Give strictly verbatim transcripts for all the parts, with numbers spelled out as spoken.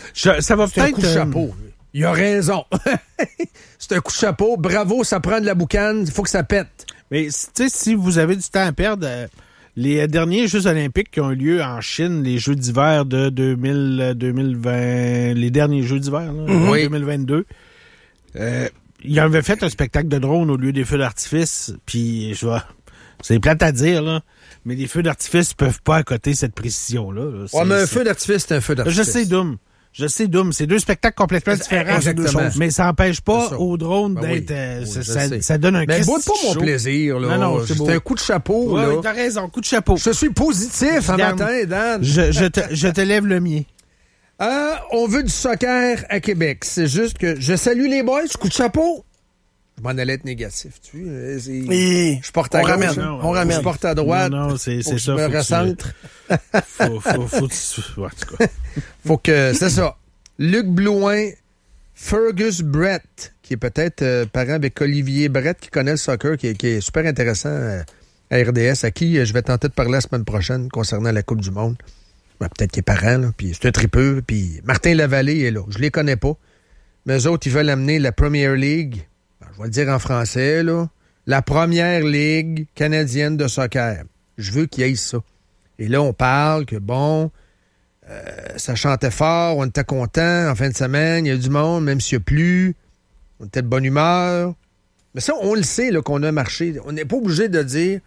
Je, ça va C'est peut-être... un coup de euh, chapeau. Il a raison. C'est un coup de chapeau. Bravo, ça prend de la boucane. Il faut que ça pète. Mais tu sais, si vous avez du temps à perdre, euh, les derniers Jeux olympiques qui ont eu lieu en Chine, les Jeux d'hiver de deux mille, deux mille vingt, les derniers Jeux d'hiver, là, Oui. deux mille vingt-deux, euh, ils avaient fait un spectacle de drone au lieu des feux d'artifice, puis je vois, c'est plate à dire, là, mais les feux d'artifice peuvent pas accoter cette précision-là. Là. Ouais, mais un c'est... feu d'artifice, c'est un feu d'artifice. Je sais, Doom. Je sais, Doom. C'est deux spectacles complètement différents. Exactement. Mais ça n'empêche pas ça. au drone Ben d'être... oui. euh, Oui, ça, je ça, sais. ça donne un Mais Christi boude pas mon chaud. plaisir, là. Non, non, c'est c'est beau. un coup de chapeau, Ouais, là. oui, t'as raison. Coup de chapeau. Je suis positif un Regarde. matin, Dan. Je, je, te, je te lève le mien. Euh, on veut du soccer à Québec. C'est juste que je salue les boys, coup de chapeau. Je m'en allais être négatif, tu sais. C'est... Et Je porte à on gauche. ramène, hein. on ramène. Je porte à droite. Non, non, c'est, Faut c'est que ça. je me faut que tu- recentre. Faut, faut, faut, que tu- ouais, en tout cas. Faut que... C'est ça. Luc Blouin, Fergus Brett, qui est peut-être euh, parent avec Olivier Brett, qui connaît le soccer, qui est, qui est super intéressant euh, à R D S, à qui euh, je vais tenter de parler la semaine prochaine concernant la Coupe du Monde. Ben, peut-être qu'il est parent, là, puis c'est un tripeux, puis Martin Lavallée est là. Je les connais pas, mais eux autres, ils veulent amener la Premier League, ben, je vais le dire en français, là, la Première Ligue canadienne de soccer. Je veux qu'il y ait ça. Et là, on parle que, bon... Euh, ça chantait fort, on était contents en fin de semaine, il y a du monde, même s'il n'y a plus, on était de bonne humeur. Mais ça, on le sait là, qu'on a marché. On n'est pas obligé de dire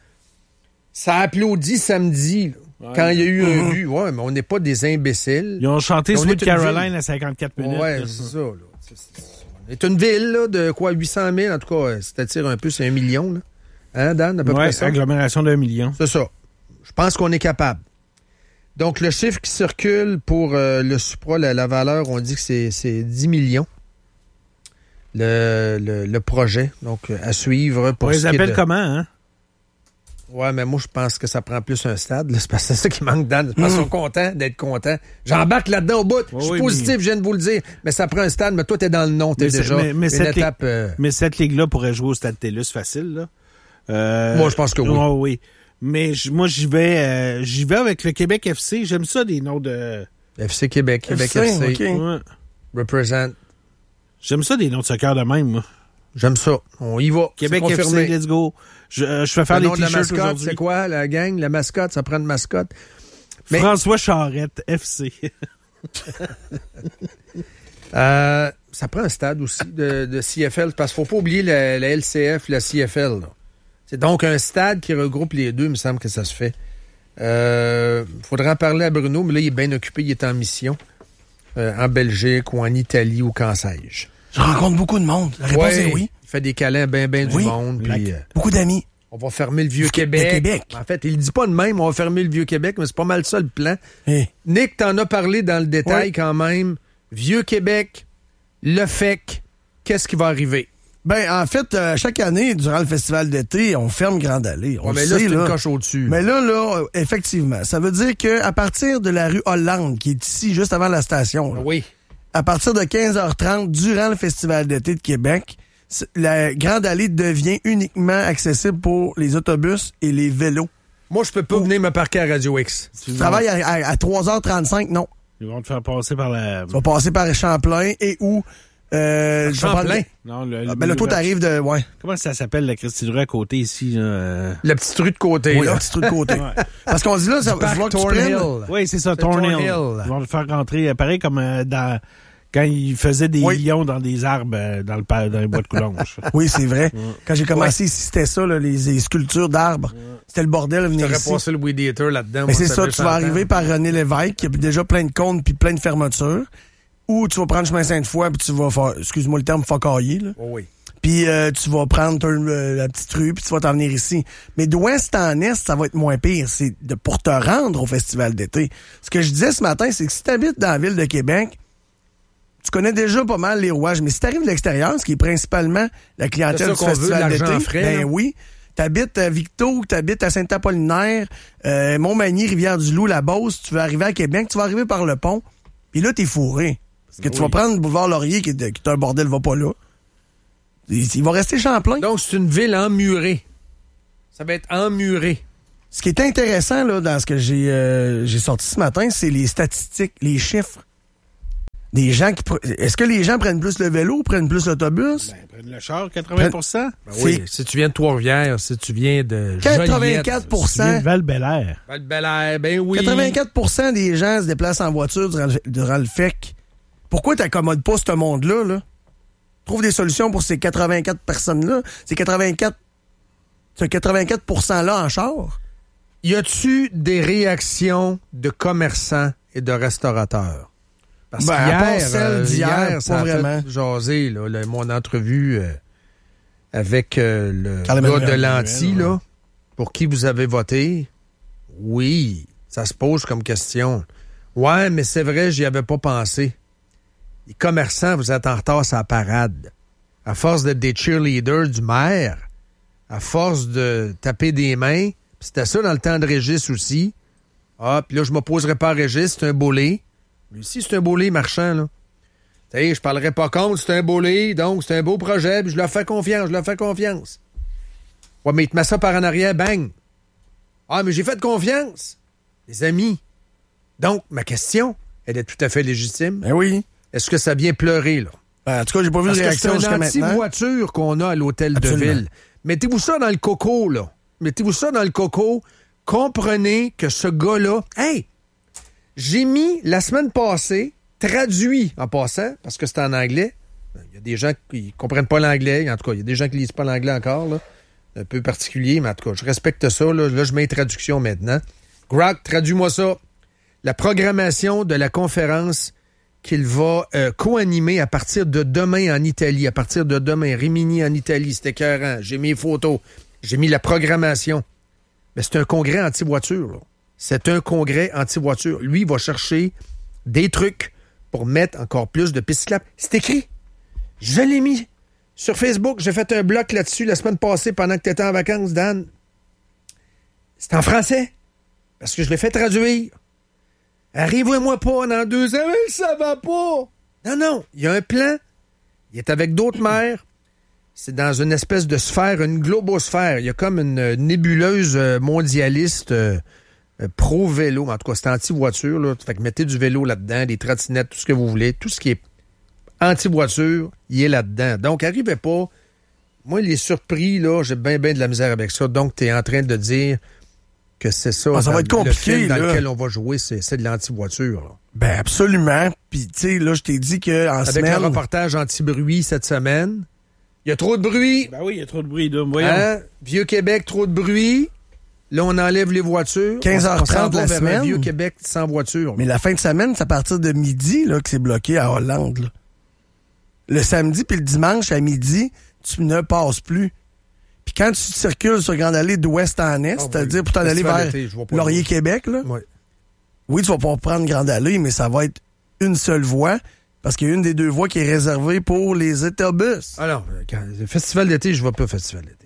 ça applaudit samedi là, Ouais. quand il y a eu Mm-hmm. un but. Ouais, mais on n'est pas des imbéciles. Ils ont chanté On Sweet est une Caroline ville. à cinquante-quatre minutes. Ouais, là. c'est ça. Là. C'est, c'est, on est une ville là, de quoi, huit cent mille, en tout cas, c'est-à-dire un peu, c'est un million. Là. Hein, Dan, à peu Ouais, près ça? agglomération d'un million. C'est ça. Je pense qu'on est capable. Donc, le chiffre qui circule pour euh, le Supra, la, la valeur, on dit que c'est, c'est dix millions. Le, le, le projet, donc à suivre. Pour On les ce qui est appelle de... comment, hein? Ouais, mais moi, je pense que ça prend plus un stade. Là. C'est parce que c'est ça qui manque, Dan. Parce qu'ils sont contents d'être contents. J'embarque là-dedans au bout. Je suis Oui, positif, mais- je viens de vous le dire. Mais ça prend un stade. Mais toi, t'es dans le nom. T'es Mais c'est- déjà mais- mais une cette étape... euh, Mais cette ligue-là pourrait jouer au Stade TELUS facile, là. Euh, Moi, je pense que oui. ouais, oui. Mais j- moi, j'y vais, euh, j'y vais avec le Québec F C. J'aime ça, des noms de... F C Québec, Québec F C, F C. OK. Ouais. Represent. J'aime ça, des noms de soccer de même, moi. J'aime ça. On y va. Québec C'est F C, confirmé. let's go. Je, euh, je fais faire Le les nom de la t-shirts mascotte, aujourd'hui. c'est quoi, la gang? La mascotte, ça prend une mascotte. Mais- François Charette, F C. Euh, ça prend un stade aussi de, de C F L, parce qu'il ne faut pas oublier la, la L C F, la C F L. là. C'est donc un stade qui regroupe les deux, il me semble que ça se fait. Il euh, faudra en parler à Bruno, mais là, il est bien occupé, il est en mission euh, en Belgique ou en Italie ou qu'en sais-je. Je rencontre beaucoup de monde. La réponse Ouais, est oui. Il fait des câlins bien, bien du Oui. monde. Puis, euh, Beaucoup d'amis. on va fermer le Du Vieux-Québec. Québec. En fait, il dit pas de même, on va fermer le Vieux-Québec, mais c'est pas mal ça le plan. Hey. Nick, t'en as parlé dans le détail Ouais. quand même. Vieux-Québec, le F E C, qu'est-ce qui va arriver? Ben, en fait, euh, chaque année, durant le festival d'été, on ferme Grande Allée. On Ouais, mais le là, sait, c'est là. une coche au-dessus. Mais là, là, euh, effectivement, ça veut dire que à partir de la rue Hollande, qui est ici, juste avant la station, là, Oui. à partir de quinze heures trente, durant le festival d'été de Québec, c- la Grande Allée devient uniquement accessible pour les autobus et les vélos. Moi, je peux pas venir me parquer à Radio X. Tu travailles à, à- à trois heures trente-cinq, non. Ils vont te faire passer par la... Tu vas passer par Champlain et où... Euh, je vais Champlain? prendre- Non, le, Ah, ben là, toi, t'arrives de... Ouais. Comment ça s'appelle, la Christie Rue à côté, ici? Là, euh... La petite rue de côté, Oui, là. un petit truc de côté. Ouais. Parce qu'on dit là, ça va Parc falloir que tu prennes... Thornhill. Oui, c'est ça, C'est Thornhill. Thornhill. Ils vont le faire rentrer, euh, pareil comme euh, dans... quand ils faisaient des Oui. lions dans des arbres euh, dans, le, pa- dans les bois de Coulonges. Oui, c'est vrai. Quand j'ai commencé ici, c'était ça, là, les, les sculptures d'arbres. C'était le bordel à venir T'aurais ici. passé le Weed Eater là-dedans. Mais moi, c'est ça, fait tu vas cent ans. arriver par René Lévesque, qui a déjà plein de comptes puis plein de fermetures. Ou tu vas prendre chemin Sainte-Foy, puis tu vas faire, excuse-moi le terme, focailler, là. Oh oui. Puis euh, tu vas prendre ton- euh, la petite rue, puis tu vas t'en venir ici. Mais d'ouest en est, ça va être moins pire. C'est de, pour te rendre au festival d'été. Ce que je disais ce matin, c'est que si tu habites dans la ville de Québec, tu connais déjà pas mal les rouages. Mais si tu arrives de l'extérieur, ce qui est principalement la clientèle C'est du ça qu'on veut, festival l'argent d'été, frais, ben là. oui. T'habites à Victo, t'habites à Saint-Apollinaire, euh, Montmagny, Rivière-du-Loup, la Beauce, tu veux arriver à Québec, tu vas arriver par le pont, puis là, t'es fourré. Parce que tu Oui. vas prendre le boulevard Laurier, qui est, qui est un bordel, va pas là. Il, il va rester Champlain. Donc, c'est une ville emmurée. Ça va être emmuré. Ce qui est intéressant là, dans ce que j'ai euh, j'ai sorti ce matin, c'est les statistiques, les chiffres. Des gens qui... Pr... Est-ce que les gens prennent plus le vélo ou prennent plus l'autobus? Ben, prennent le char, quatre-vingts pour cent. Ben oui, si tu viens de Trois-Rivières, si tu viens de quatre-vingt-quatre pour cent. Si tu viens de Val-Bélair. Val-Bélair, ben oui. quatre-vingt-quatre pour cent des gens se déplacent en voiture durant le, durant le F E C. Pourquoi t'accommodes pas ce monde-là, là? Trouve des solutions pour ces quatre-vingt-quatre personnes-là. Ces quatre-vingt-quatre... Ce quatre-vingt-quatre pour cent-là en char. Y a-tu des réactions de commerçants et de restaurateurs? Parce ben, qu'hier, à part celle d'hier, hier, pas ça a vraiment. fait jaser, là, le, mon entrevue euh, avec euh, le Carl gars Emmanuel de Lanty, Emmanuel, là, ouais. pour qui vous avez voté. Oui, ça se pose comme question. Ouais, mais c'est vrai, j'y avais pas pensé. Les commerçants, vous êtes en retard sur la parade. À force d'être des cheerleaders du maire, à force de taper des mains, c'était ça dans le temps de Régis aussi. Ah, puis là, je m'opposerai pas à Régis, c'est un bolé. Lui aussi, c'est un bolé marchand, là. Tu sais, je parlerai pas contre, c'est un bolé, donc c'est un beau projet, puis je leur fais confiance, je leur fais confiance. Ouais, mais il te met ça par en arrière, bang. Ah, mais j'ai fait confiance. Les amis. Donc, ma question, elle est tout à fait légitime. Ben oui. Est-ce que ça vient pleurer, là? Ben, en tout cas, j'ai pas vu Parce de que réaction c'est jusqu'à une maintenant. anti-voiture qu'on a à l'hôtel de Absolument. ville. Mettez-vous ça dans le coco, là. Mettez-vous ça dans le coco. Comprenez que ce gars-là... Hey! J'ai mis, la semaine passée, traduit en passant, parce que c'est en anglais. Il y a des gens qui ne comprennent pas l'anglais. En tout cas, il y a des gens qui ne lisent pas l'anglais encore, là. Un peu particulier, mais en tout cas, je respecte ça. Là, là je mets une traduction maintenant. Grok, traduis-moi ça. La programmation de la conférence qu'il va euh, co-animer à partir de demain en Italie. À partir de demain, Rimini en Italie, c'était écœurant. J'ai mis les photos. J'ai mis la programmation. Mais c'est un congrès anti-voiture, là. C'est un congrès anti-voiture. Lui, il va chercher des trucs pour mettre encore plus de pistes cyclables. C'est écrit. Je l'ai mis sur Facebook. J'ai fait un bloc là-dessus la semaine passée pendant que tu étais en vacances, Dan. C'est en français. Parce que je l'ai fait traduire. Arrivez-moi pas dans deux ans. Mais ça va pas. Non, non. Il y a un plan. Il est avec d'autres maires. C'est dans une espèce de sphère, une globosphère. Il y a comme une nébuleuse mondialiste euh, euh, pro-vélo. En tout cas, c'est anti-voiture, là. Fait que mettez du vélo là-dedans, des trottinettes, tout ce que vous voulez. Tout ce qui est anti-voiture, il est là-dedans. Donc, arrivez pas. Moi, les surpris, là, j'ai bien, bien de la misère avec ça. Donc, tu es en train de dire que c'est ça. Ah, ça va être compliqué, le film dans là. lequel on va jouer, c'est, c'est de l'anti-voiture, là. Ben, absolument. Puis, tu sais, là, je t'ai dit qu'en Avec semaine... un reportage anti-bruit cette semaine. Il y a trop de bruit. Ben oui, il y a trop de bruit, là. Voyons. Hein? Vieux-Québec, trop de bruit. Là, on enlève les voitures. quinze heures trente on s'en va la vers semaine. un Vieux-Québec sans voiture. Mais la fin de semaine, c'est à partir de midi là, que c'est bloqué à Hollande. Là. Le samedi puis le dimanche à midi, tu ne passes plus. Puis quand tu circules sur Grande Allée d'ouest en est, Oh, c'est-à-dire oui. pour t'en aller Festival vers d'été, je vois pas Laurier-Québec, là, Oui. oui, tu vas pouvoir prendre Grande Allée, mais ça va être une seule voie parce qu'il y a une des deux voies qui est réservée pour les autobus. Alors, le festival d'été, je vois pas festival d'été.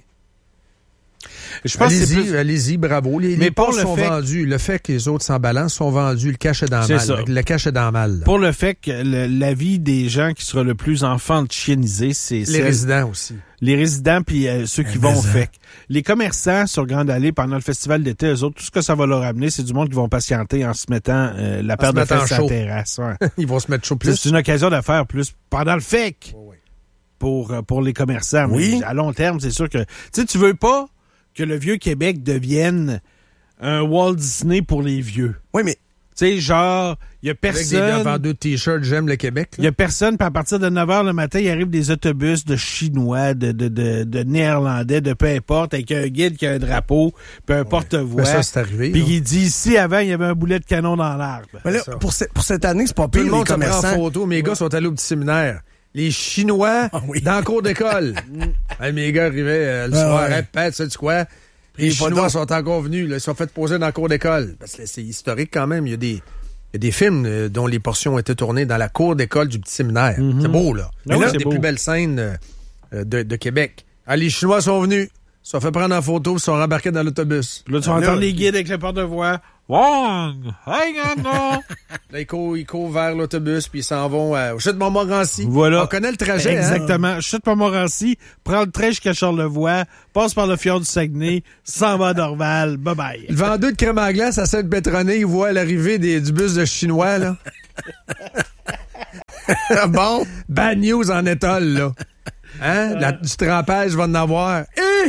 Je pense que c'est Allez-y, plus... allez-y, bravo. Les, Mais les pour passes le sont fait- vendus. Le fait que les autres s'en balancent sont vendus. Le cash est dans le C'est mal. ça. Le cash est dans le mal. là. Pour le fait que le- la vie des gens qui sera le plus enfantinisée, c'est Les celle- résidents aussi. les résidents puis euh, ceux qui Mais vont au ça. F E C. Les commerçants sur Grande Allée pendant le festival d'été, eux autres, tout ce que ça va leur amener, c'est du monde qui vont patienter en se mettant euh, la paire se de mettant fesses à chaud. la terrasse. Ouais. Ils vont se mettre chaud plus. C'est une occasion d'affaires plus pendant le F E C Oui, oui. pour, euh, pour les commerçants. Oui. Mais à long terme, c'est sûr que... Tu sais, tu veux pas que le Vieux-Québec devienne un Walt Disney pour les vieux. Oui, mais Tu sais, genre, il y a Avec des personne... vendeurs de t-shirts, j'aime le Québec. Il y a personne, puis à partir de neuf heures le matin, il arrive des autobus de Chinois, de, de, de, de Néerlandais, de peu importe, avec un guide qui a un drapeau, puis un porte-voix. Mais ça, c'est arrivé. Puis là. il dit, ici, avant, il y avait un boulet de canon dans l'arbre. mais là, C'est ça. pour, ce- pour cette année, c'est pas Tout pire, le les monde se prend en commerçants. photo. Mes gars sont allés au petit séminaire. Les Chinois Ah oui. dans le cours d'école. Hey, mes gars arrivaient euh, le Ah soir, ouais. répète, sais-tu quoi? Les Les Chinois photos. sont encore venus. Là, ils sont fait poser dans le cours d'école. Parce que c'est historique quand même. Il y a des, il y a des films euh, dont les portions ont été tournées dans la cour d'école du petit séminaire. Mhm. C'est beau, là. Ah oui, là, c'est des beau. plus belles scènes euh, euh, de, de Québec. Ah, les Chinois sont venus. Ils se sont fait prendre en photo. Ils se sont rembarqués dans l'autobus. Là, tu vas Là, entendre les guides avec le porte-voix. Wong! Hey, non! Là, ils courent, ils courent vers l'autobus, puis ils s'en vont à, au chute de Montmorency. Voilà. On connaît le trajet, hein? Exactement. Chute par Montmorency, prends le train jusqu'à Charlevoix, passe par le fjord du Saguenay, s'en va à Dorval. Bye-bye. Le vendeur de crème à glace à Sainte-Pétronée, il voit l'arrivée des- du bus de Chinois, là. Bon. Bad news en étole, là. Hein? La, du trempage, va en avoir. Eh!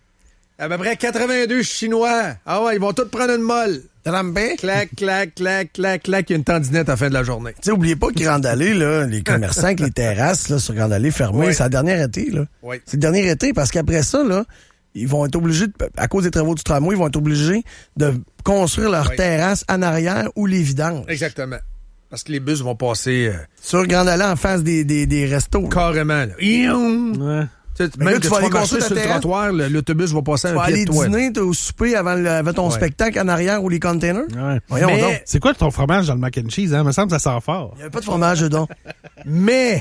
À peu près quatre-vingt-deux Chinois. Ah ouais, ils vont tous prendre une molle. Trempé. Clac, clac, clac, clac, clac. Il y a une tendinette à la fin de la journée. Tu sais, oubliez pas que Grande Allée, là, les commerçants avec les terrasses là, sur Grande Allée fermées, Oui. c'est la dernière été. Là. Oui. C'est le dernier été parce qu'après ça, là, ils vont être obligés, de, à cause des travaux du tramway, ils vont être obligés de construire leur Oui. terrasse en arrière ou les vidanges. Exactement. Parce que les bus vont passer euh, Sur Grande Allée en face des, des, des restos. là. carrément. Là. Ion! Ouais. Tu sais, Mais même là, que tu tu vas vas aller marcher construire sur ta le terrasse. trottoir, le- l'autobus va passer à Tu vas un pied aller de toi. dîner, t'es au souper avant, le, avant ton Ouais. spectacle en arrière ou les containers. Ouais. Voyons Mais- donc. C'est quoi ton fromage dans le mac and cheese, hein? Il me semble que ça sort fort. Il n'y avait pas de fromage dedans. Mais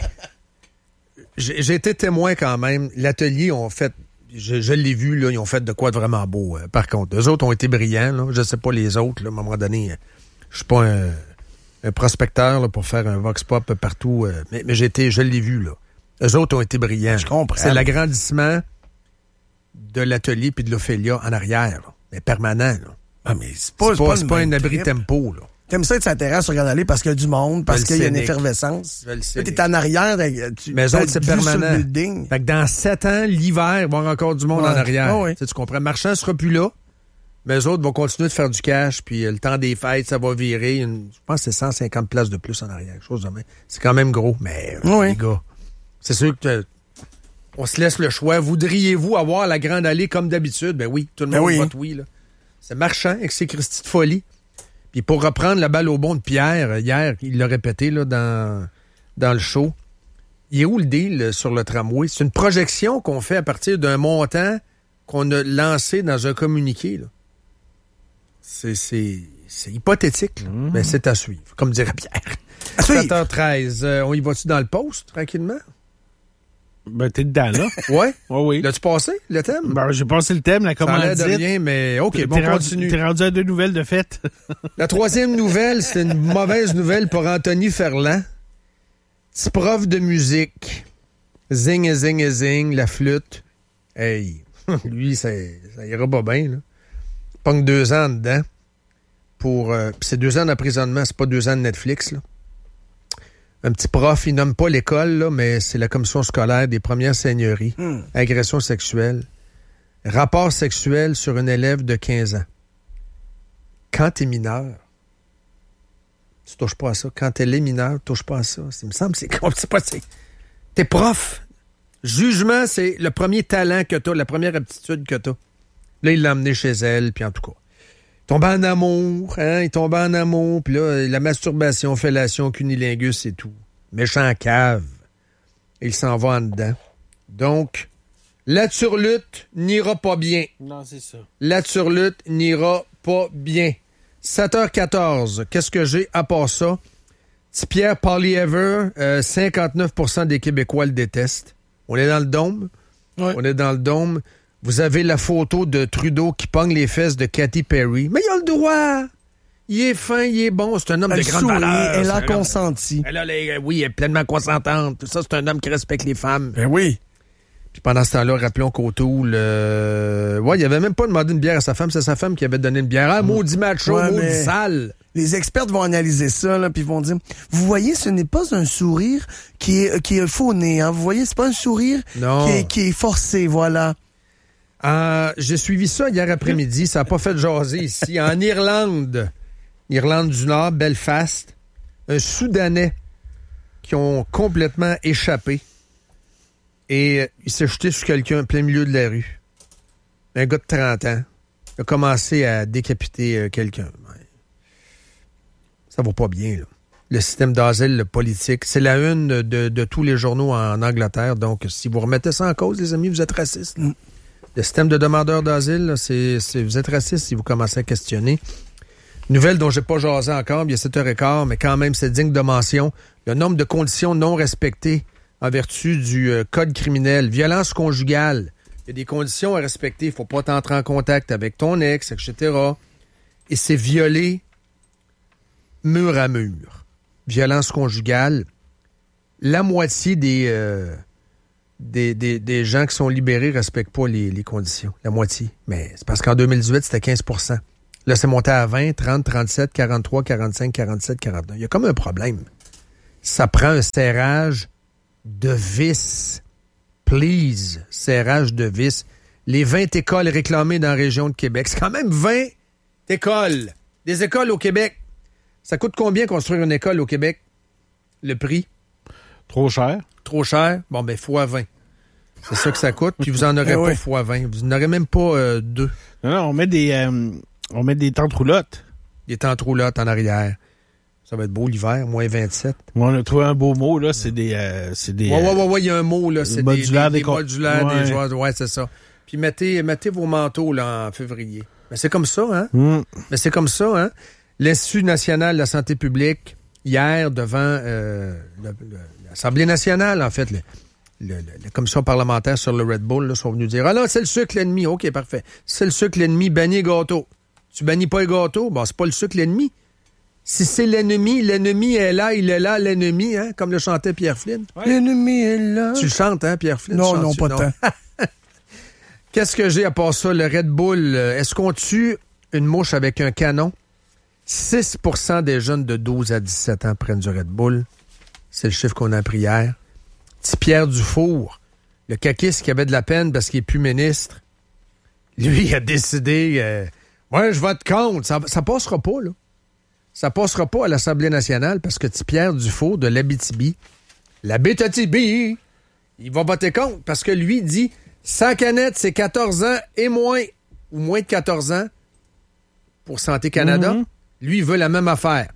j'ai j'ai été témoin quand même. L'atelier ont fait, je, je l'ai vu, là, ils ont fait de quoi de vraiment beau. euh, par contre, eux autres ont été brillants. Là. Je sais pas les autres. Là, à un moment donné, euh, je suis pas un, un prospecteur là, pour faire un vox pop partout. euh, mais mais j'ai été, je l'ai vu. Là. Eux autres ont été brillants. Je comprends. C'est l'agrandissement de l'atelier puis de l'Ophélia en arrière. Là. Mais permanent. Là. Ah, mais c'est C'est pas, pas, pas, c'est le pas même un abri trip. tempo. Là. T'aimes ça être sur la terrasse sur Grande Allée parce qu'il y a du monde, parce Je le qu'il y a sais, une Nick. effervescence. Je le sais, Là, t'es Nick. en arrière, tu Mais eux t'as autres, c'est vue sur permanent. le building. Fait que dans sept ans, l'hiver, il va y avoir encore du monde Ouais. en arrière. Ah oui. Tu sais, tu comprends? Marchand ne sera plus là, mais eux autres vont continuer de faire du cash, puis euh, le temps des fêtes, ça va virer. Une- je pense que c'est cent cinquante places de plus en arrière, quelque chose de même. C'est quand même gros, mais euh, Oui. les gars, c'est sûr que euh, on se laisse le choix. Voudriez-vous avoir la Grande Allée comme d'habitude? Ben oui, tout le Ben monde oui. vote oui. Là. C'est Marchand avec ses Christy de folie. Puis pour reprendre la balle au bon de Pierre, euh, hier, il l'a répété là, dans, dans le show, il est où le deal euh, sur le tramway? C'est une projection qu'on fait à partir d'un montant qu'on a lancé dans un communiqué. Là. C'est, c'est, c'est hypothétique, là. Mmh. Mais c'est à suivre, comme dirait Pierre. À suivre. sept heures treize, euh, on y va-tu dans le post, tranquillement? Ben, t'es dedans, là. Ouais? Oui, oui. L'as-tu passé, le thème? Ben, j'ai passé le thème, la Ça a l'air de commandite. rien, mais OK, T'es bon, rendu- continue. T'es rendu à deux nouvelles de fête. La troisième nouvelle, c'est une mauvaise nouvelle pour Anthony Ferland. Petit prof de musique. Zing et zing et zing, la flûte. Hey, lui, ça, ça ira pas bien, là. Pogne deux ans dedans. Pour, euh, pis c'est deux ans d'emprisonnement, c'est pas deux ans de Netflix, là. Un petit prof, il nomme pas l'école, là, mais c'est la commission scolaire des premières seigneuries. Hmm. Agression sexuelle. Rapport sexuel sur une élève de quinze ans. Quand t'es mineur, tu touches pas à ça. Quand elle est mineure, tu touches pas à ça. Il me semble que c'est comme c'est pas c'est. T'es prof. Jugement, c'est le premier talent que t'as, la première aptitude que t'as. Là, il l'a emmené chez elle, puis en tout cas. Il tombe en amour, hein? Il tombe en amour, puis là, la masturbation, fellation, cunilingus, c'est tout. Méchant cave. Il s'en va en dedans. Donc, la turlute n'ira pas bien. Non, c'est ça. La turlute n'ira pas bien. sept heures quatorze, qu'est-ce que j'ai à part ça? Petit Pierre Poilievre, euh, cinquante-neuf pour cent des Québécois le détestent. On est dans le dôme. Ouais. On est dans le dôme. Vous avez la photo de Trudeau qui pogne les fesses de Katy Perry. Mais il a le droit! Il est fin, il est bon. C'est un homme Elle de grande sourit, valeur. elle C'est a un homme- consenti. Elle a les- oui, elle est pleinement consentante. Tout ça, c'est un homme qui respecte les femmes. Ben oui. Puis pendant ce temps-là, rappelons qu'Autoul, euh... ouais, il avait même pas demandé une bière à sa femme, c'est sa femme qui avait donné une bière. Ah, maudit macho, Ouais, maudit mais- sale. Les experts vont analyser ça, là, puis vont dire, vous voyez, ce n'est pas un sourire qui est, qui est faux-né, hein. Vous voyez, c'est pas un sourire Non. qui est, qui est forcé, voilà. Euh, j'ai suivi ça hier après-midi, ça n'a pas fait jaser ici. En Irlande, Irlande du Nord, Belfast, un Soudanais qui ont complètement échappé et euh, il s'est jeté sur quelqu'un en plein milieu de la rue. Un gars de trente ans. Il a commencé à décapiter euh, quelqu'un. Ouais. Ça va pas bien, là. Le système d'asile, le politique, c'est la une de, de tous les journaux en Angleterre. Donc, si vous remettez ça en cause, les amis, vous êtes racistes. là. Le système de demandeurs d'asile, là, c'est, c'est, vous êtes raciste si vous commencez à questionner. Nouvelle dont j'ai pas jasé encore, il y a sept heures quinze, mais quand même, c'est digne de mention. Le nombre de conditions non respectées en vertu du euh, code criminel. Violence conjugale. Il y a des conditions à respecter. Il faut pas t'entrer en contact avec ton ex, et cetera. Et c'est violé mur à mur. Violence conjugale. La moitié des... Euh, Des, des, des gens qui sont libérés ne respectent pas les, les conditions. La moitié. Mais c'est parce qu'en deux mille dix-huit, c'était quinze pour cent. Là, c'est monté à vingt, trente, trente-sept, quarante-trois, quarante-cinq, quarante-sept, quarante-neuf. Il y a comme un problème. ça prend un serrage de vis. Please, serrage de vis. Les vingt écoles réclamées dans la région de Québec. C'est quand même vingt écoles. Des écoles au Québec. Ça coûte combien construire une école au Québec? Le prix? Trop cher. Trop cher? Bon, ben, fois vingt. C'est ça que ça coûte. Puis vous en aurez Eh pas oui. fois vingt. Vous n'en aurez même pas euh, deux. Non, non, on met des, euh, on met des tentes roulottes. Des tentes roulottes en arrière. Ça va être beau l'hiver, moins vingt-sept. On a trouvé un beau mot, là. C'est des, euh, c'est des, Ouais, ouais, ouais, ouais, il y a un mot, là. C'est des, modulaires, des, des des co- modulaires, ouais. des joueurs. Ouais, c'est ça. Puis mettez, mettez vos manteaux, là, en février. Mais c'est comme ça, hein? Hum. Mais c'est comme ça, hein? L'Institut national de la santé publique, hier, devant euh, le- le- l'Assemblée nationale, en fait, le, le- le- la commission parlementaire sur le Red Bull, là, sont venus dire « Ah là, c'est le sucre l'ennemi. » OK, parfait. C'est le sucre l'ennemi, bannis les gâteaux. Tu bannis pas les gâteaux? Bon, c'est pas le sucre l'ennemi. Si c'est l'ennemi, l'ennemi est là, il est là, l'ennemi, hein? Comme le chantait Pierre Flynn. L'ennemi est là. Tu le chantes, hein, Pierre Flynn? Non, Tu non, chantes-tu? pas tant. Qu'est-ce que j'ai à part ça? Le Red Bull, euh, est-ce qu'on tue une mouche avec un canon? six pour cent des jeunes de douze à dix-sept ans prennent du Red Bull. C'est le chiffre qu'on a appris hier. Petit Pierre Dufour, le caquiste qui avait de la peine parce qu'il est plus ministre, lui, il a décidé, euh, ouais, je vote contre. Ça, ça passera pas, là. Ça passera pas à l'Assemblée nationale parce que Petit Pierre Dufour de l'Abitibi, l'Abitibi, il va voter contre parce que lui dit cent canettes, c'est quatorze ans et moins, ou moins de quatorze ans pour Santé Canada. Mm-hmm. Lui, il veut la même affaire.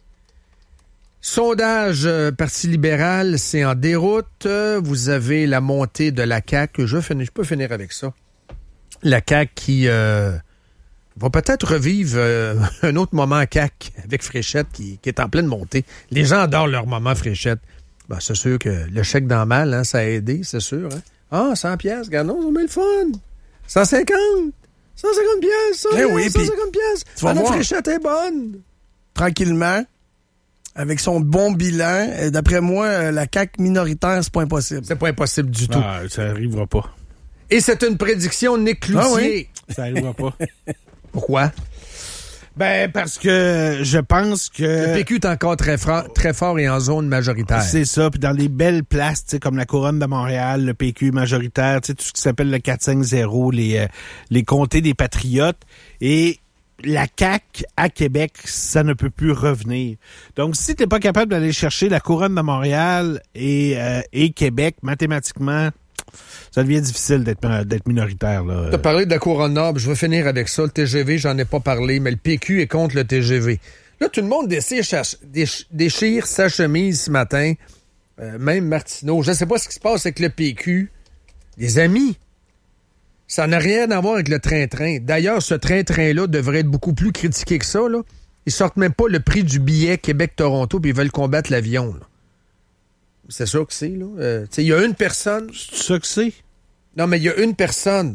Sondage euh, Parti libéral, c'est en déroute. Euh, vous avez la montée de la C A Q. Je, finis, je peux finir avec ça. La C A Q qui euh, va peut-être revivre euh, un autre moment C A Q avec Fréchette qui, qui est en pleine montée. Les gens adorent leur moment Fréchette. Ben, c'est sûr que le chèque dans le mal, hein, ça a aidé, c'est sûr. Hein? Ah, cent piastres, regarde, non, on met le fun. cent cinquante. cent cinquante piastres, Eh oui, cent cinquante puis piastres. tu vas Ah, la voir. Fréchette est bonne. Tranquillement, avec son bon bilan, euh, d'après moi, euh, la C A Q minoritaire, c'est pas impossible. C'est pas impossible du tout. Ah, ça arrivera pas. Et c'est une prédiction de Nick Cloutier. Ah oui? Ça arrivera pas. Pourquoi? Ben, parce que je pense que... Le P Q est encore très fort, très fort et en zone majoritaire. C'est ça, puis dans les belles places, tu sais, comme la Couronne de Montréal, le P Q majoritaire, tu sais, tout ce qui s'appelle le quatre cinq zéro, les, euh, les comtés des patriotes, et la C A Q à Québec, ça ne peut plus revenir. Donc, si t'es pas capable d'aller chercher la Couronne de Montréal et, euh, et Québec, mathématiquement, ça devient difficile d'être, d'être minoritaire, là. Tu as parlé de la Couronne Nord, puis je vais finir avec ça. Le T G V, j'en ai pas parlé, mais le P Q est contre le T G V. Là, tout le monde déchire, déch- déchire sa chemise ce matin, euh, même Martineau. Je ne sais pas ce qui se passe avec le P Q. Les amis, ça n'a rien à voir avec le train-train. D'ailleurs, ce train-train-là devrait être beaucoup plus critiqué que ça, là. Ils sortent même pas le prix du billet Québec-Toronto, puis ils veulent combattre l'avion, là. C'est ça que c'est, là. Euh, tu sais, il y a une personne... C'est ça que c'est? Non, mais il y a une personne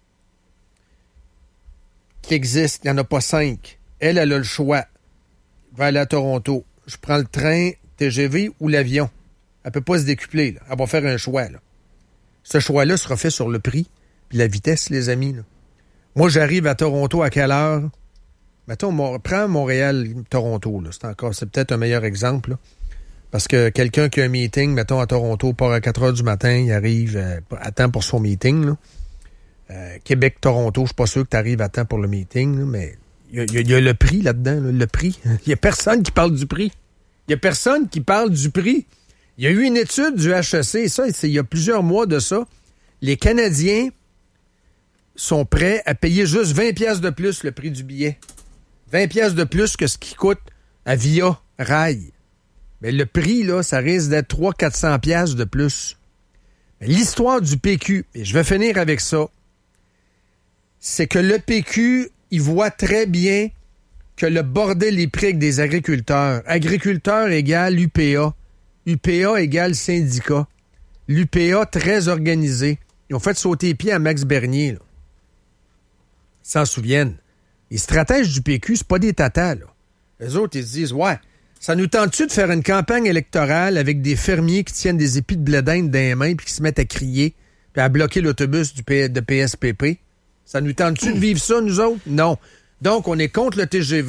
qui existe. Il n'y en a pas cinq. Elle, elle a le choix. Elle va aller à Toronto. Je prends le train, T G V ou l'avion. Elle peut pas se décupler, là. Elle va faire un choix, là. Ce choix-là sera fait sur le prix puis la vitesse, les amis, là. Moi, j'arrive à Toronto à quelle heure? Mettons, mon, prends Montréal-Toronto, là. C'est encore, c'est peut-être un meilleur exemple, là. Parce que quelqu'un qui a un meeting, mettons, à Toronto, part à quatre heures du matin, il arrive euh, à temps pour son meeting, là. Euh, Québec-Toronto, je suis pas sûr que tu arrives à temps pour le meeting, là, mais il y, y, y a le prix là-dedans, là, le prix. Il y a personne qui parle du prix. Il y a personne qui parle du prix. Il y a eu une étude du H E C, ça, il y a plusieurs mois de ça. Les Canadiens sont prêts à payer juste vingt piastres de plus le prix du billet. vingt piastres de plus que ce qui coûte à Via Rail. Mais le prix, là, ça risque d'être trois cents à quatre cents piastres de plus. Mais l'histoire du P Q, et je vais finir avec ça, c'est que le P Q, il voit très bien que le bordel est pris avec des agriculteurs. Agriculteurs égale U P A. U P A égale syndicat. L'U P A très organisé. Ils ont fait sauter les pieds à Max Bernier, là. Ils s'en souviennent. Les stratèges du P Q, c'est pas des tatas, là. Eux autres, ils se disent, ouais, ça nous tente-tu de faire une campagne électorale avec des fermiers qui tiennent des épis de blé d'Inde dans les mains puis qui se mettent à crier puis à bloquer l'autobus du P- de P S P P? Ça nous tente-tu de vivre ça, nous autres? Non. Donc, on est contre le T G V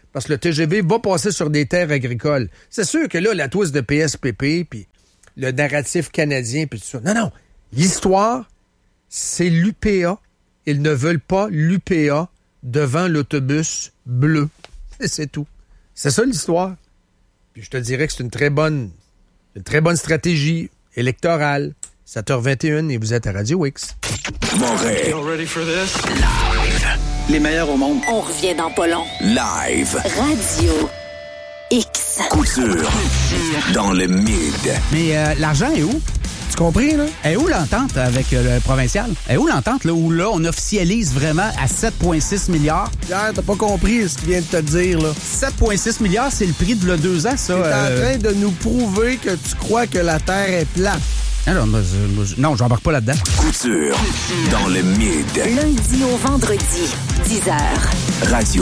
parce que le T G V va passer sur des terres agricoles. C'est sûr que là, la twist de P S P P, puis le narratif canadien, puis tout ça. Non, non. L'histoire, c'est l'U P A. Ils ne veulent pas l'U P A devant l'autobus bleu. Et c'est tout. C'est ça l'histoire. Puis je te dirais que c'est une très bonne, une très bonne stratégie électorale. sept heures vingt et une et vous êtes à Radio X. Montréal. Ready for this? Live. Les meilleurs au monde. On revient dans pas long. Live. Radio X. Couture. Dans le mid. Mais euh, l'argent est où? Tu compris, là? Est où l'entente avec euh, le provincial? Est où l'entente, là, où là, on officialise vraiment à sept virgule six milliards? Pierre, t'as pas compris ce qu'il vient de te dire, là. sept virgule six milliards, c'est le prix de là, deux ans, ça. T'es euh... en train de nous prouver que tu crois que la Terre est plate. Non, non, je, non, j'embarque pas là-dedans. Couture. Dans le mid. Lundi au vendredi, dix heures. Radio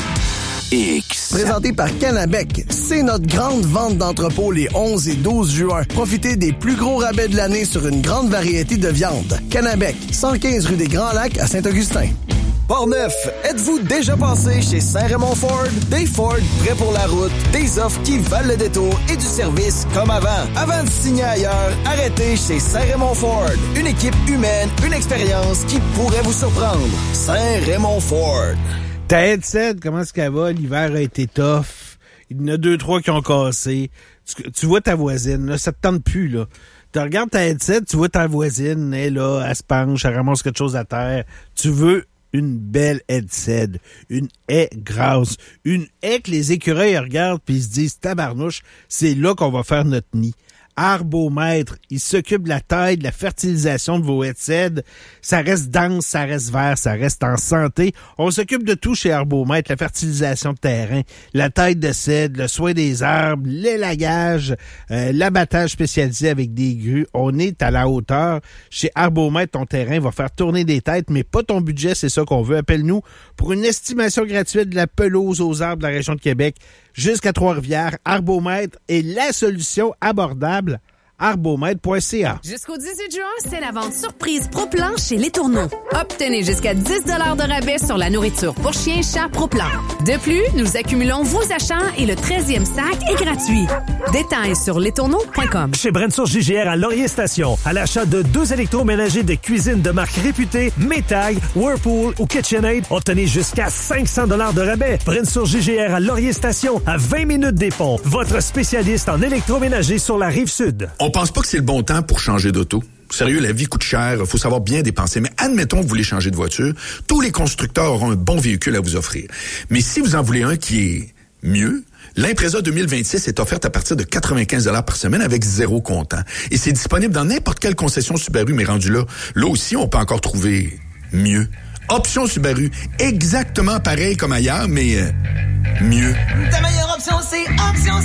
X. Présenté par Canabec, c'est notre grande vente d'entrepôt les onze et douze juin. Profitez des plus gros rabais de l'année sur une grande variété de viandes. Canabec, cent quinze rue des Grands Lacs à Saint-Augustin. Portneuf, êtes-vous déjà passé chez Saint-Raymond Ford? Des Ford prêts pour la route, des offres qui valent le détour et du service comme avant. Avant de signer ailleurs, arrêtez chez Saint-Raymond Ford. Une équipe humaine, une expérience qui pourrait vous surprendre. Saint-Raymond Ford. Ta headset, comment est-ce qu'elle va? L'hiver a été tough. Il y en a deux, trois qui ont cassé. Tu, tu vois ta voisine, là, ça te tente plus, là. Tu regardes ta headset, tu vois ta voisine, elle, là, elle se penche, elle ramasse quelque chose à terre. Tu veux une belle headset, une haie grasse, une haie que les écureuils regardent puis ils se disent, tabarnouche, c'est là qu'on va faire notre nid. Arbomètre, il s'occupe de la taille, de la fertilisation de vos headsets. Ça reste dense, ça reste vert, ça reste en santé. On s'occupe de tout chez Arbomètre, la fertilisation de terrain, la taille de cèdre, le soin des arbres, l'élagage, euh, l'abattage spécialisé avec des grues. On est à la hauteur. Chez Arbomètre, ton terrain va faire tourner des têtes, mais pas ton budget, c'est ça qu'on veut. Appelle-nous pour une estimation gratuite de la pelouse aux arbres de la région de Québec jusqu'à Trois-Rivières. Arbomètre est la solution abordable. arbomètre point c a. Jusqu'au dix-huit juin, c'est la vente surprise Pro-Plan chez Les Tourneaux. Obtenez jusqu'à dix dollars de rabais sur la nourriture pour chiens, chats Pro-Plan. De plus, nous accumulons vos achats et le treizième sac est gratuit. Détails sur les tourneaux point com. Chez Brensour J G R à Laurier Station, à l'achat de deux électroménagers de cuisine de marque réputée, Maytag, Whirlpool ou KitchenAid, obtenez jusqu'à cinq cents dollars de rabais. Brensour J G R à Laurier Station, à vingt minutes des ponts. Votre spécialiste en électroménager sur la Rive-Sud. On pense pas que c'est le bon temps pour changer d'auto. Sérieux, la vie coûte cher, faut savoir bien dépenser. Mais admettons que vous voulez changer de voiture, tous les constructeurs auront un bon véhicule à vous offrir. Mais si vous en voulez un qui est mieux, l'Impreza deux mille vingt-six est offerte à partir de quatre-vingt-quinze dollars par semaine avec zéro comptant. Et c'est disponible dans n'importe quelle concession Subaru, mais rendu là, là aussi, on peut encore trouver mieux. Option Subaru, exactement pareil comme ailleurs, mais euh, mieux. Ta meilleure option, c'est Option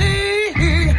Subaru.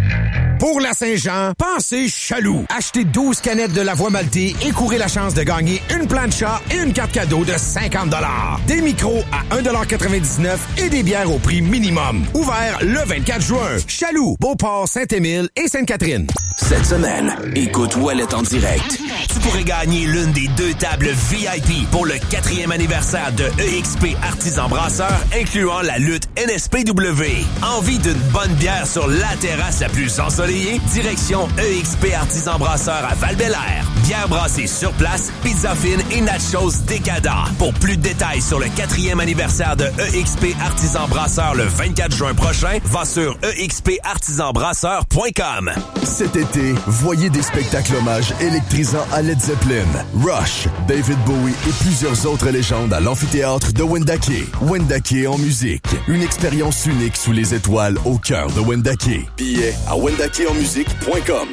Pour la Saint-Jean, pensez Chaloux. Achetez douze canettes de la Voie Maltais et courez la chance de gagner une plancha et une carte cadeau de cinquante dollars. Des micros à un dollar quatre-vingt-dix-neuf et des bières au prix minimum. Ouvert le vingt-quatre juin. Chaloux, Beauport, Saint-Émile et Sainte-Catherine. Cette semaine, écoute Ouellet en direct. Tu pourrais gagner l'une des deux tables V I P pour le quatrième anniversaire de E X P Artisan Brasseur, incluant la lutte N S P W. Envie d'une bonne bière sur la terrasse la plus ensoleillée? Direction E X P Artisan Brasseur à Val-Bélair. Bière brassée sur place, pizza fine et nachos décadents. Pour plus de détails sur le quatrième anniversaire de E X P Artisan Brasseur le vingt-quatre juin prochain, va sur e x p artisan brasseur point com. Cet été, voyez des spectacles hommages électrisants à Led Zeppelin, Rush, David Bowie et plusieurs autres légendes à l'amphithéâtre de Wendake. Wendake en musique, une expérience unique sous les étoiles au cœur de Wendake. Billets à wendake en musique point com.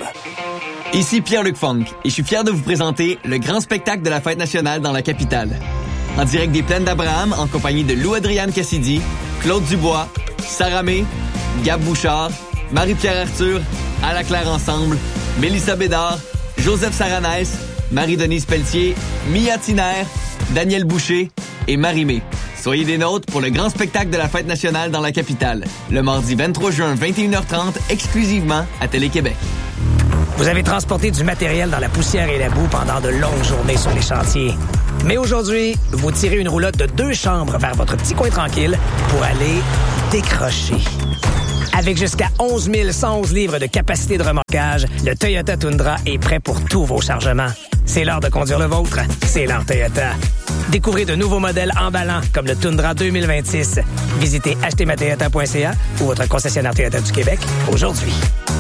Ici Pierre-Luc Funk et je suis fier de vous présenter le grand spectacle de la Fête nationale dans la capitale. En direct des Plaines d'Abraham, en compagnie de Lou-Adrienne Cassidy, Claude Dubois, Sarah May, Gab Bouchard, Marie-Pierre Arthur, Ala Claire Ensemble, Mélissa Bédard, Joseph Saranès, Marie-Denise Pelletier, Mia Tiner, Daniel Boucher et Marie-Mé. Soyez des nôtres pour le grand spectacle de la Fête nationale dans la capitale, le mardi vingt-trois juin, vingt et une heures trente, exclusivement à Télé-Québec. Vous avez transporté du matériel dans la poussière et la boue pendant de longues journées sur les chantiers. Mais aujourd'hui, vous tirez une roulotte de deux chambres vers votre petit coin tranquille pour aller décrocher. Avec jusqu'à onze mille cent onze livres de capacité de remorquage, le Toyota Tundra est prêt pour tous vos chargements. C'est l'heure de conduire le vôtre. C'est l'heure Toyota. Découvrez de nouveaux modèles emballants comme le Tundra deux mille vingt-six. Visitez acheter ma toyota point c a ou votre concessionnaire Toyota du Québec aujourd'hui.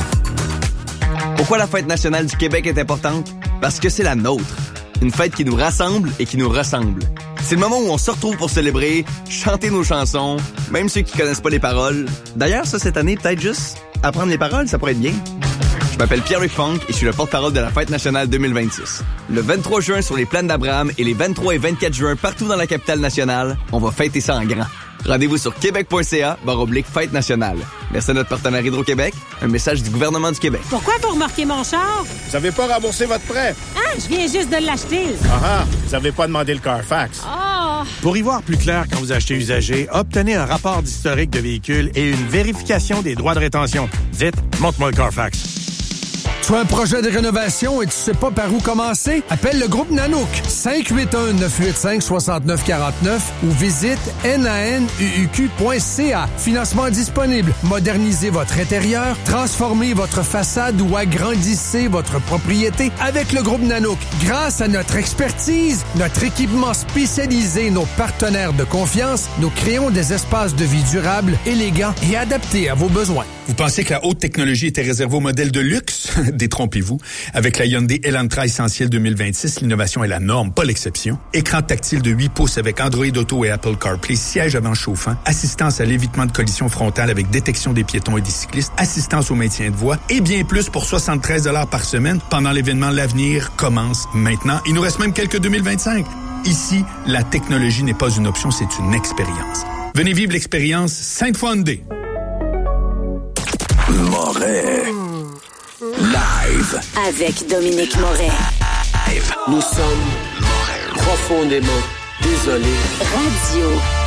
Pourquoi la fête nationale du Québec est importante? Parce que c'est la nôtre. Une fête qui nous rassemble et qui nous ressemble. C'est le moment où on se retrouve pour célébrer, chanter nos chansons, même ceux qui connaissent pas les paroles. D'ailleurs, ça, cette année, peut-être juste apprendre les paroles, ça pourrait être bien. Je m'appelle Pierre-Luc Funk et je suis le porte-parole de la Fête nationale deux mille vingt-six. Le vingt-trois juin sur les plaines d'Abraham et les vingt-trois et vingt-quatre juin partout dans la capitale nationale, on va fêter ça en grand. Rendez-vous sur québec point c a barre oblique fête nationale. Merci à notre partenaire Hydro-Québec. Un message du gouvernement du Québec. Pourquoi vous remorquez mon char? Vous avez pas remboursé votre prêt. Ah, je viens juste de l'acheter. Ah ah, vous avez pas demandé le Carfax. Oh! Pour y voir plus clair quand vous achetez usagé, obtenez un rapport d'historique de véhicule et une vérification des droits de rétention. Dites, montre-moi le Carfax. Tu as un projet de rénovation et tu sais pas par où commencer? Appelle le groupe Nanook cinq huit un neuf huit cinq six neuf quatre neuf ou visite nanuq point c a. Financement disponible. Modernisez votre intérieur, transformez votre façade ou agrandissez votre propriété avec le groupe Nanook. Grâce à notre expertise, notre équipement spécialisé et nos partenaires de confiance, nous créons des espaces de vie durables, élégants et adaptés à vos besoins. Vous pensez que la haute technologie était réservée aux modèles de luxe? Détrompez-vous. Avec la Hyundai Elantra Essentiel deux mille vingt-six, l'innovation est la norme, pas l'exception. Écran tactile de huit pouces avec Android Auto et Apple CarPlay, siège avant chauffant, assistance à l'évitement de collision frontale avec détection des piétons et des cyclistes, assistance au maintien de voie et bien plus pour soixante-treize dollars par semaine pendant l'événement L'Avenir commence maintenant. Il nous reste même quelques deux mille vingt-cinq. Ici, la technologie n'est pas une option, c'est une expérience. Venez vivre l'expérience cinq fois Hyundai. Moret. Live. Avec Dominique Moret. Nous sommes profondément désolés. Radio.